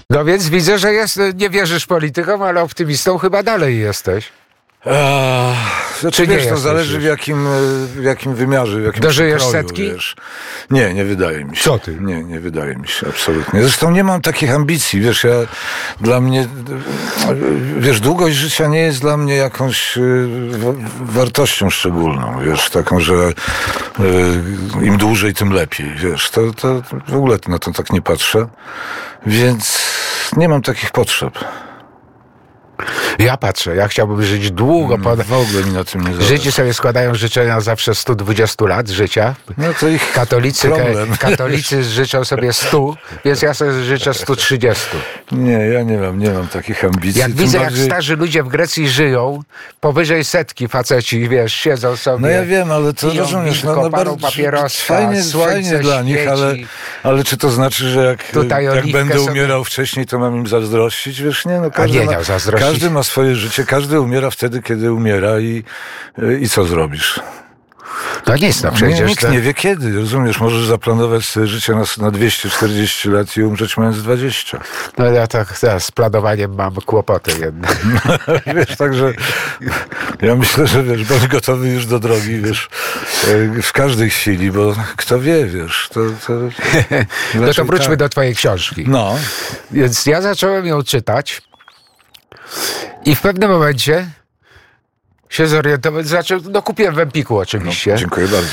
No więc widzę, że nie wierzysz politykom, ale optymistą chyba dalej jesteś. Znaczy, nie wiesz, to jesteś zależy już? w jakim wymiarze, w jakim Dożyjesz przekroju, setki? Wiesz. Nie wydaje mi się. Co ty? Nie wydaje mi się, absolutnie. Zresztą nie mam takich ambicji, wiesz, dla mnie, wiesz, długość życia nie jest dla mnie jakąś wartością szczególną, wiesz, taką, że im dłużej, tym lepiej, wiesz, to w ogóle na to tak nie patrzę, więc nie mam takich potrzeb. Ja patrzę, ja chciałbym żyć długo. W ogóle mi na tym nie zależy. Życie sobie składają życzenia zawsze 120 lat życia. No to ich Katolicy życzą sobie 100, więc ja sobie życzę 130. Nie, ja nie mam takich ambicji. Jak Tym widzę, bardziej... jak starzy ludzie w Grecji żyją, powyżej 100 faceci, wiesz, siedzą sobie. No ja wiem, ale to piją rozumiesz, winko, palą papierosa, fajnie słońce dla nich, świeci. ale czy to znaczy, że jak będę sobie... umierał wcześniej, to mam im zazdrościć? Wiesz, nie, no każdy ma swoje życie, każdy umiera wtedy, kiedy umiera i co zrobisz? To nic, no przecież... Nikt nie wie kiedy, rozumiesz, możesz zaplanować sobie życie na 240 lat i umrzeć mając 20. No ja tak z planowaniem mam kłopoty jednak. Wiesz, także ja myślę, że wiesz, bądź gotowy już do drogi, wiesz, w każdej chwili, bo kto wie, wiesz, No to wróćmy do twojej książki. No. Więc ja zacząłem ją czytać i w pewnym momencie się zorientować, no kupiłem w Empiku oczywiście. No, dziękuję bardzo.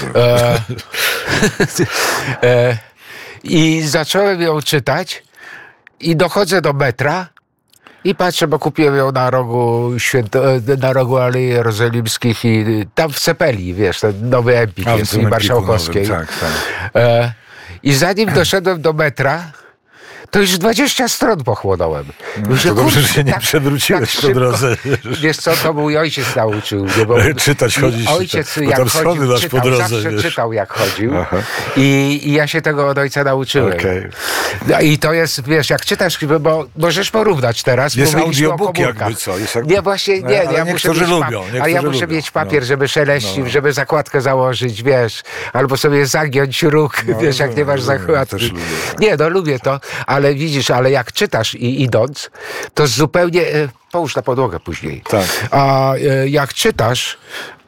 I zacząłem ją czytać i dochodzę do metra i patrzę, bo kupiłem ją na rogu Alei Jerozolimskich i tam w Cepeli, wiesz, ten nowy Empik jest i Marszałkowskiej. Tak. I zanim doszedłem do metra, to już 20 stron pochłonąłem. To dobrze, że się nie przewróciłeś po drodze. Wiesz co, to mój ojciec nauczył. Bo czytać, chodzić. Ojciec bo jak chodził, masz po drodze, zawsze wiesz. czytał jak chodził. I ja się tego od ojca nauczyłem. Okay. No i to jest, wiesz, jak czytasz, bo możesz porównać teraz. Jest audiobook jakby co. Nie, właśnie, nie. Ja muszę mieć papier, żeby szeleścił, żeby zakładkę założyć, wiesz. Albo sobie zagiąć róg, wiesz, jak nie masz zakładki. Nie, no lubię to. Ale widzisz, jak czytasz i idąc, to zupełnie... Połóż na podłogę później. Tak. A jak czytasz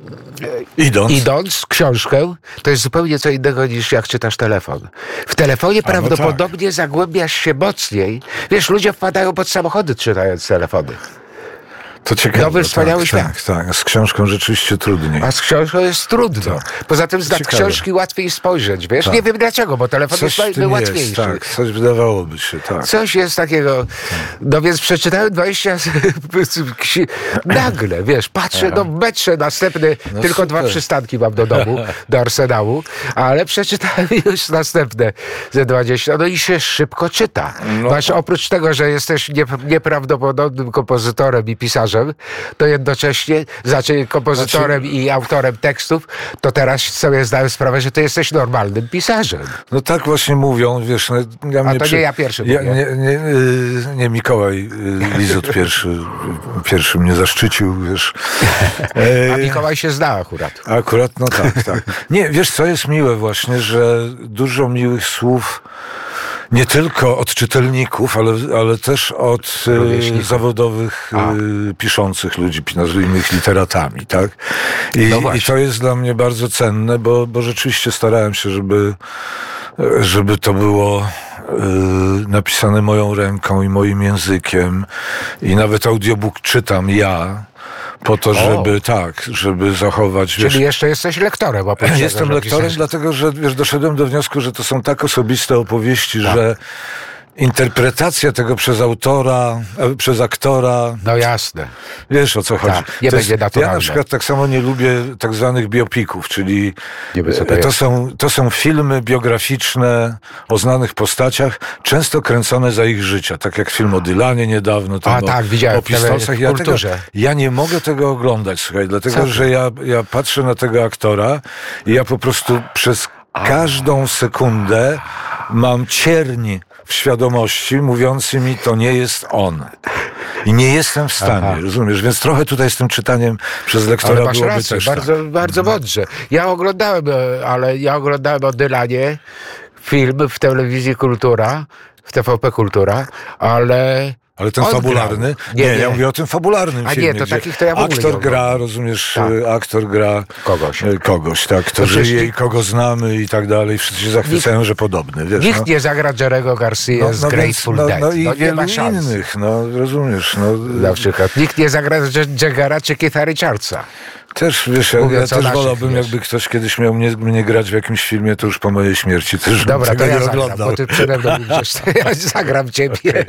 idąc książkę, to jest zupełnie co innego niż jak czytasz telefon. W telefonie prawdopodobnie zagłębiasz się mocniej. Wiesz, ludzie wpadają pod samochody czytając telefony. To ciekawe. Nowy, wspaniały świat. Tak. Z książką rzeczywiście trudniej. A z książką jest trudno. Poza tym z książki łatwiej spojrzeć, wiesz? Nie wiem dlaczego, bo telefon jest łatwiejszy. Tak, coś wydawałoby się, tak. Coś jest takiego. No więc przeczytałem 20 nagle, wiesz, patrzę, w metrze następny, tylko 2 przystanki mam do domu, do Arsenału, ale przeczytałem już następne ze 20. No i się szybko czyta. Masz oprócz tego, że jesteś nieprawdopodobnym kompozytorem i pisarzem, to jednocześnie, kompozytorem i autorem tekstów, to teraz sobie zdałem sprawę, że ty jesteś normalnym pisarzem. No tak właśnie mówią, wiesz. Nie ja pierwszy mówię. Nie Mikołaj Lizut pierwszy mnie zaszczycił, wiesz. A Mikołaj się zna akurat. No tak. Nie, wiesz co jest miłe właśnie, że dużo miłych słów nie tylko od czytelników, ale też od zawodowych piszących ludzi, nazwijmy ich literatami, tak? I to jest dla mnie bardzo cenne, bo rzeczywiście starałem się, żeby to było napisane moją ręką i moim językiem. I nawet audiobook czytam ja, po to, żeby zachować... Czyli jeszcze jesteś lektorem. Jestem lektorem, dlatego że doszedłem do wniosku, że to są tak osobiste opowieści, że interpretacja tego przez aktora... No jasne. Wiesz, o co chodzi. Nie będzie naturalne. Ja na przykład tak samo nie lubię tak zwanych biopików, czyli to są filmy biograficzne o znanych postaciach, często kręcone za ich życia, tak jak film o Dylanie niedawno, widziałem, o Pistolsach. Ja nie mogę tego oglądać, słuchaj, dlatego że ja patrzę na tego aktora i ja po prostu przez każdą sekundę mam cierń w świadomości mówiący mi, to nie jest on. I nie jestem w stanie, rozumiesz? Więc trochę tutaj z tym czytaniem przez lektora ale masz byłoby rację, też bardzo mądrze. Ja oglądałem o Dylanie film w telewizji Kultura w TVP Kultura, ale ten fabularny? Nie, ja mówię o tym fabularnym filmie. Nie, to takich to ja w ogóle aktor gra, rozumiesz, tak. Aktor gra kogoś, tak, kto żyje i kogo znamy i tak dalej. Wszyscy się zachwycają, że podobny, wiesz. Nikt nie zagra Jerry'ego Garcia z Grateful Dead. No i wielu innych, rozumiesz. Na przykład. Nikt nie zagra Jaggera czy Keitha Richardsa. Też, wiesz, ja też wolałbym, jakby ktoś kiedyś miał mnie grać w jakimś filmie, to już po mojej śmierci też dobra, to ja zagram, bo ty przede mną mówisz, ja zagram ciebie.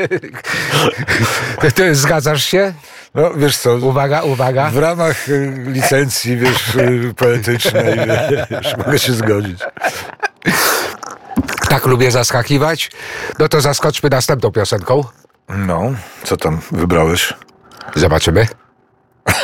Zgadzasz się? No, wiesz co? Uwaga. W ramach licencji, wiesz, poetycznej, wiesz, mogę się zgodzić. Tak lubię zaskakiwać. No to zaskoczmy następną piosenką. No, co tam wybrałeś? Zobaczymy.